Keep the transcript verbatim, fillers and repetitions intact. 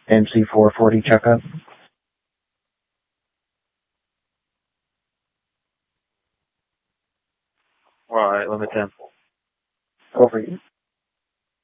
M C four forty checkup. Alright, limit ten. Over you.